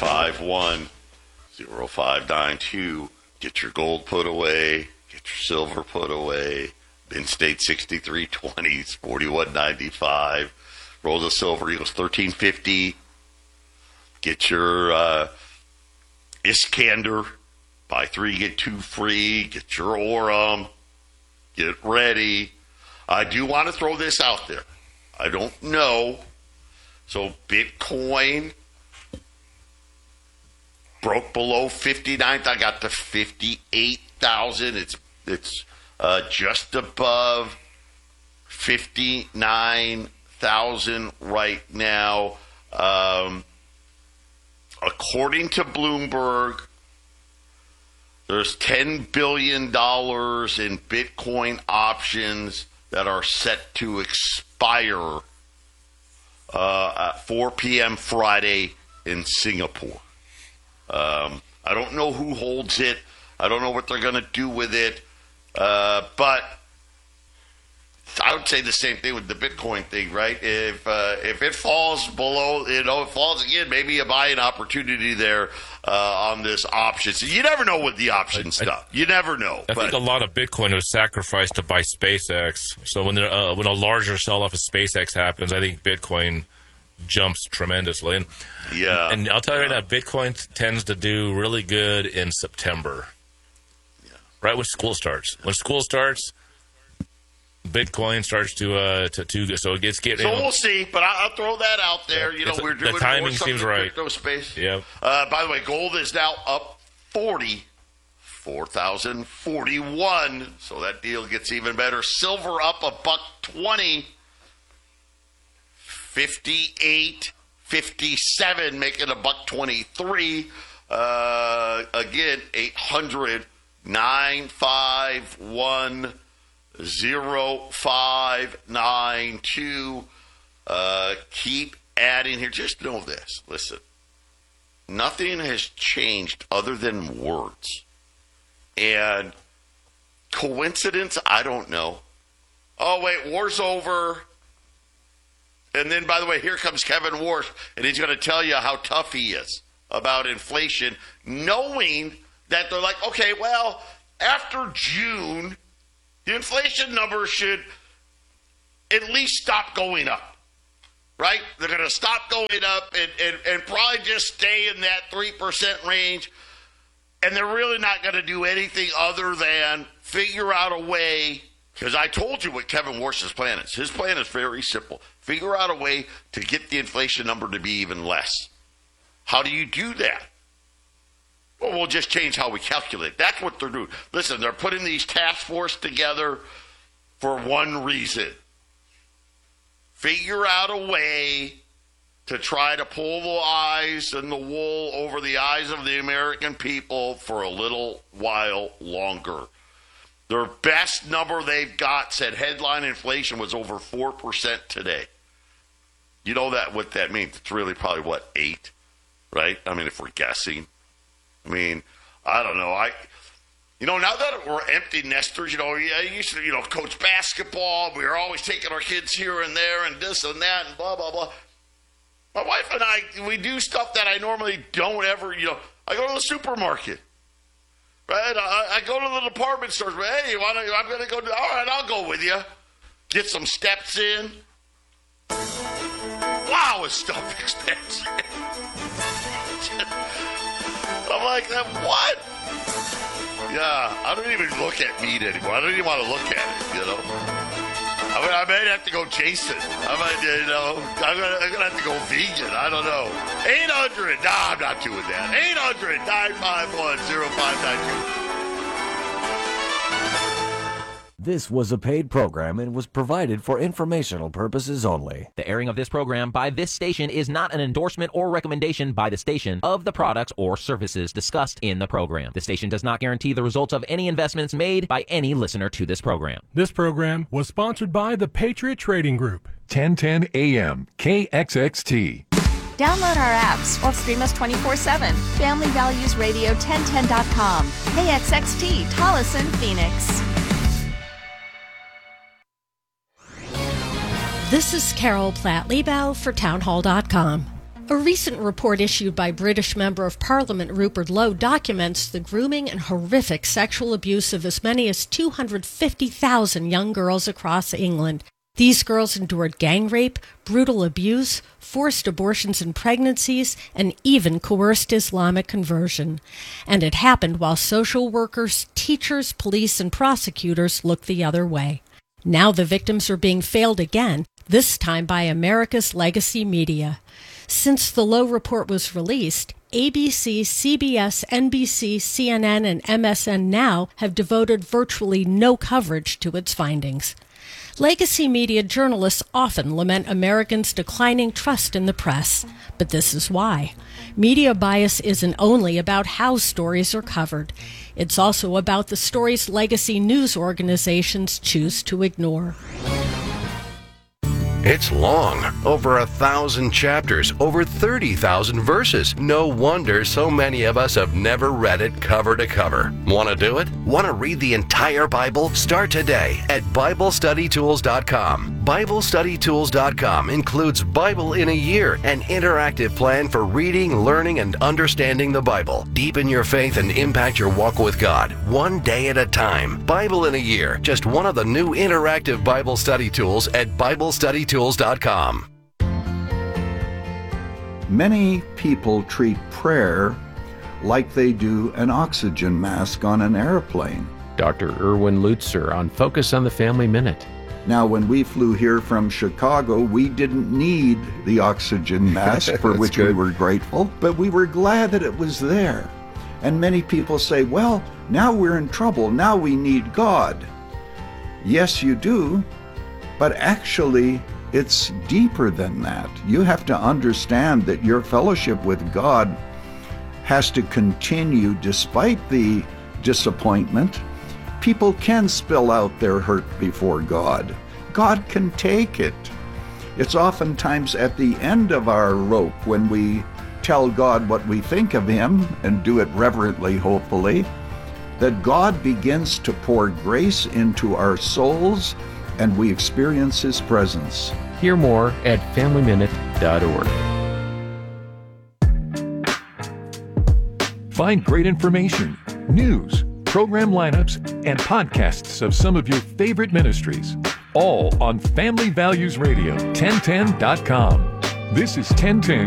510-591-0592. Get your gold put away. Get your silver put away. Bin State 6320s, 41.95. Rolls of silver equals 13.50. Get your Iskander. Buy 3, get 2 free. Get your Orem. Get ready. I do want to throw this out there. I don't know. So Bitcoin broke below 59. I got to 58,000. It's just above 59,000 right now. According to Bloomberg, there's $10 billion in Bitcoin options that are set to expire at 4 p.m. Friday in Singapore. I don't know who holds it. I don't know what they're going to do with it. But I would say the same thing with the Bitcoin thing, right? If it falls below, it falls again, maybe you buy an opportunity there on this option. So you never know with the option stuff. You never know. I think a lot of Bitcoin was sacrificed to buy SpaceX. So when a larger sell-off of SpaceX happens, I think Bitcoin jumps tremendously. And I'll tell you right now, Bitcoin tends to do really good in September. Yeah. Right when school starts. When school starts, Bitcoin starts to so it gets getting. So we'll see, but I'll throw that out there. Yeah, we're doing the timing seems right. Crypto space. Yeah. By the way, gold is now up 4,041. So that deal gets even better. Silver up $1.20, 58.57, making $1.23. Again, 800-951. 0592. Keep adding here. Just know this. Listen, nothing has changed other than words. And coincidence, I don't know. Oh, wait, war's over. And then, by the way, here comes Kevin Warsh, and he's going to tell you how tough he is about inflation, knowing that they're like, okay, well, after June, the inflation number should at least stop going up, right? They're going to stop going up and probably just stay in that 3% range. And they're really not going to do anything other than figure out a way, because I told you what Kevin Warsh's plan is. His plan is very simple. Figure out a way to get the inflation number to be even less. How do you do that? Well, we'll just change how we calculate. That's what they're doing. Listen, they're putting these task force together for one reason. Figure out a way to try to pull the eyes and the wool over the eyes of the American people for a little while longer. Their best number they've got said headline inflation was over 4% today. You know what that means? It's really probably, 8, right? I mean, if we're guessing. I mean, I don't know. Now that we're empty nesters, I used to, coach basketball. We were always taking our kids here and there and this and that and blah, blah, blah. My wife and I, we do stuff that I normally don't ever, I go to the supermarket, right? I go to the department stores. Hey, I'm going to go, all right, I'll go with you. Get some steps in. Wow, is stuff expensive. I'm like, what? Yeah, I don't even look at meat anymore. I don't even want to look at it, I mean, I might have to go Jason. I'm going to have to go vegan. I don't know. 800. Nah, I'm not doing that. 800-951-0592. This was a paid program and was provided for informational purposes only. The airing of this program by this station is not an endorsement or recommendation by the station of the products or services discussed in the program. The station does not guarantee the results of any investments made by any listener to this program. This program was sponsored by the Patriot Trading Group. 1010 AM KXXT. Download our apps or stream us 24/7. Family Values Radio 1010.com. KXXT, Tolleson, Phoenix. This is Carol Platt-Liebau for Townhall.com. A recent report issued by British Member of Parliament Rupert Lowe documents the grooming and horrific sexual abuse of as many as 250,000 young girls across England. These girls endured gang rape, brutal abuse, forced abortions and pregnancies, and even coerced Islamic conversion. And it happened while social workers, teachers, police, and prosecutors looked the other way. Now the victims are being failed again, this time by America's legacy media. Since the Lowe report was released, ABC, CBS, NBC, CNN, and MSN Now have devoted virtually no coverage to its findings. Legacy media journalists often lament Americans' declining trust in the press, but this is why. Media bias isn't only about how stories are covered. It's also about the stories legacy news organizations choose to ignore. It's long, over 1,000 chapters, over 30,000 verses. No wonder so many of us have never read it cover to cover. Want to do it? Want to read the entire Bible? Start today at BibleStudyTools.com. BibleStudyTools.com includes Bible in a Year, an interactive plan for reading, learning, and understanding the Bible. Deepen your faith and impact your walk with God, one day at a time. Bible in a Year, just one of the new interactive Bible study tools at BibleStudyTools.com. Many people treat prayer like they do an oxygen mask on an airplane. Dr. Erwin Lutzer on Focus on the Family Minute. Now, when we flew here from Chicago, we didn't need the oxygen mask, for which we were grateful, but we were glad that it was there. And many people say, well, now we're in trouble. Now we need God. Yes, you do, but actually, it's deeper than that. You have to understand that your fellowship with God has to continue despite the disappointment. People can spill out their hurt before God. God can take it. It's oftentimes at the end of our rope when we tell God what we think of Him and do it reverently, hopefully, that God begins to pour grace into our souls and we experience His presence. Hear more at FamilyMinute.org. Find great information, news, program lineups, and podcasts of some of your favorite ministries, all on Family Values Radio, 1010.com. This is 1010